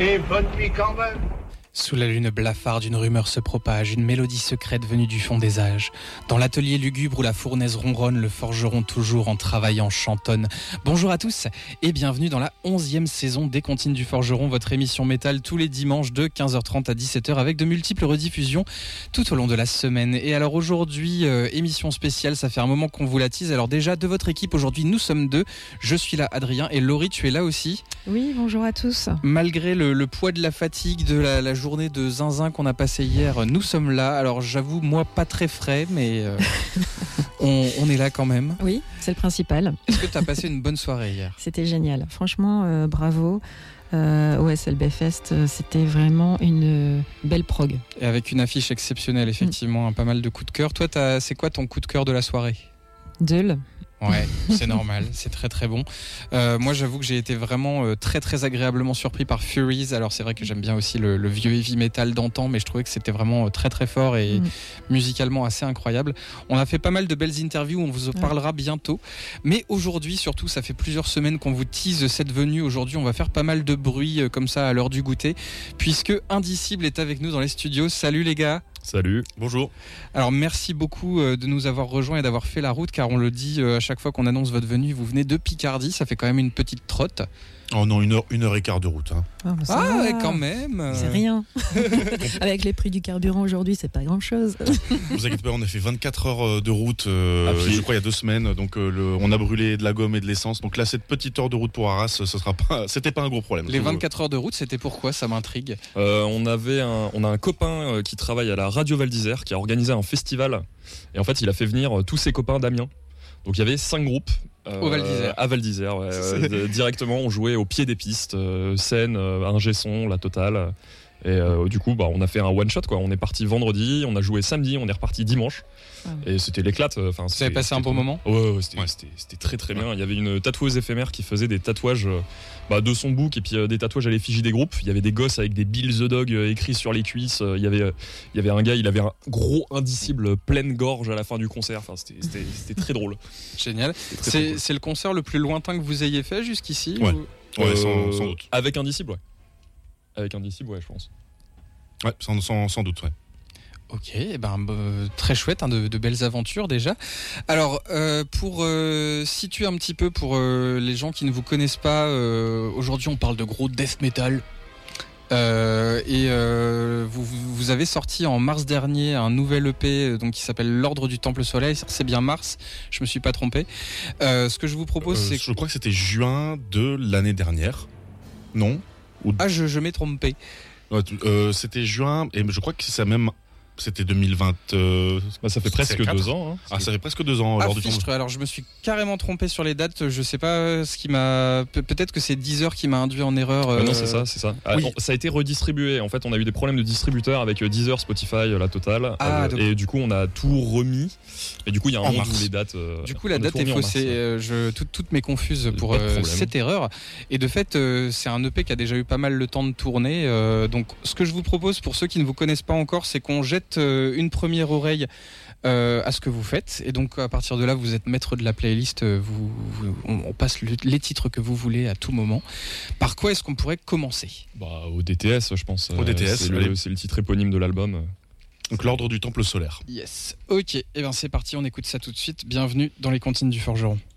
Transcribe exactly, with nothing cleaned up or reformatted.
Et bonne nuit quand même. Sous la lune blafarde, une rumeur se propage, une mélodie secrète venue du fond des âges. Dans l'atelier lugubre où la fournaise ronronne, le forgeron toujours en travaillant chantonne. Bonjour à tous et bienvenue dans la onzième saison des Comptines du Forgeron, votre émission métal tous les dimanches de quinze heures trente à dix-sept heures avec de multiples rediffusions tout au long de la semaine. Et alors aujourd'hui, euh, émission spéciale, ça fait un moment qu'on vous la tease. Alors déjà, de votre équipe aujourd'hui, nous sommes deux. Je suis là, Adrien, et Laurie, tu es là aussi. Oui, bonjour à tous. Malgré le, le poids de la fatigue, de la, la journée de zinzin qu'on a passé hier, nous sommes là. Alors j'avoue, moi pas très frais, mais euh, on, on est là quand même. Oui, c'est le principal. Est-ce que tu as passé une bonne soirée hier ? C'était génial, franchement, euh, bravo. Euh, O S L B Fest, c'était vraiment une euh, belle prog. Et avec une affiche exceptionnelle, effectivement, mmh. Pas mal de coups de cœur. Toi, t'as, c'est quoi ton coup de cœur de la soirée ? Deul. Ouais, c'est normal, c'est très très bon. Euh, moi, j'avoue que j'ai été vraiment euh, très très agréablement surpris par Furies. Alors, c'est vrai que j'aime bien aussi le, le vieux heavy metal d'antan, mais je trouvais que c'était vraiment euh, très très fort et mmh. musicalement assez incroyable. On a fait pas mal de belles interviews, on vous en parlera ouais. bientôt. Mais aujourd'hui, surtout, ça fait plusieurs semaines qu'on vous tease cette venue. Aujourd'hui, on va faire pas mal de bruit euh, comme ça à l'heure du goûter, puisque Indicible est avec nous dans les studios. Salut les gars. Salut, bonjour. Alors merci beaucoup de nous avoir rejoints et d'avoir fait la route, car on le dit à chaque fois qu'on annonce votre venue, vous venez de Picardie, ça fait quand même une petite trotte. Oh non, une heure, une heure et quart de route. Hein. Oh, ah ouais, quand même. C'est rien. Avec les prix du carburant aujourd'hui, c'est pas grand-chose. Vous inquiétez pas, on a fait vingt-quatre heures de route, euh, je crois il y a deux semaines, donc euh, le, on a brûlé de la gomme et de l'essence. Donc là, cette petite heure de route pour Arras, ce sera pas, c'était pas un gros problème. Les vingt-quatre heures de route, c'était pourquoi ? Ça m'intrigue. Euh, on avait, un, on a un copain qui travaille à la Radio Val d'Isère, qui a organisé un festival, et en fait, il a fait venir tous ses copains d'Amiens. Donc il y avait cinq groupes. Euh, Au Val d'Isère. À Val d'Isère, ouais. euh, directement, on jouait au pied des pistes, euh, scène, euh, ingé son, la totale. Et euh, du coup, bah, on a fait un one shot, quoi. On est parti vendredi, on a joué samedi, on est reparti dimanche. Ah. Et c'était l'éclate. Enfin, vous avez passé un bon moment ? Ouais, ouais, c'était, ouais. C'était, c'était très très bien. Il y avait une tatoueuse éphémère qui faisait des tatouages bah, de son book et puis euh, des tatouages à l'effigie des groupes. Il y avait des gosses avec des Bill the Dog euh, écrits sur les cuisses. Il y avait, euh, il y avait un gars, il avait un gros Indicible pleine gorge à la fin du concert. Enfin, c'était, c'était, c'était très drôle. Génial. Très c'est, cool. C'est le concert le plus lointain que vous ayez fait jusqu'ici ? Ouais, ou... ouais euh, sans, sans doute. Avec Indicible, ouais. Avec Indicible, ouais, je pense. Ouais, sans, sans, sans doute, ouais. Ok, eh ben, euh, très chouette, hein, de, de belles aventures déjà. Alors, euh, pour euh, situer un petit peu pour euh, les gens qui ne vous connaissent pas, euh, aujourd'hui on parle de gros death metal. Euh, et euh, vous, vous avez sorti en mars dernier un nouvel E P donc, qui s'appelle L'Ordre du Temple Soleil. C'est bien mars, je me suis pas trompé. Euh, ce que je vous propose, euh, c'est... Je crois que c'était juin de l'année dernière. Non Ou... Ah, je, je m'ai trompé. Euh, c'était juin, et je crois que c'est même... C'était deux mille vingt. Euh, bah, ça fait presque quatre deux ans. Hein. Ah, ça fait presque deux ans. Ah, lors du fichtre, temps. alors je me suis carrément trompé sur les dates. Je sais pas ce qui m'a. Pe- peut-être que c'est Deezer qui m'a induit en erreur. Euh... Euh, non, c'est ça, c'est ça. Ah, oui. on, ça a été redistribué. En fait, on a eu des problèmes de distributeurs avec Deezer, Spotify, la totale. Ah, euh, donc... Et du coup, on a tout remis. Et du coup, il y a un moment où les dates. Euh, du coup, la date est faussée. Euh, je, tout, toutes mes confuses pour euh, cette erreur. Et de fait, euh, c'est un E P qui a déjà eu pas mal le temps de tourner. Euh, donc, ce que je vous propose pour ceux qui ne vous connaissent pas encore, c'est qu'on jette euh, une première oreille euh, à ce que vous faites, et donc à partir de là vous êtes maître de la playlist, vous, vous, on, on passe le, les titres que vous voulez à tout moment. Par quoi est-ce qu'on pourrait commencer ? Bah, au D T S, je pense. Au D T S, c'est le, c'est le titre éponyme de l'album. Donc L'Ordre du Temple Solaire. Yes, ok, et eh bien c'est parti, on écoute ça tout de suite. Bienvenue dans les Comptines du Forgeron.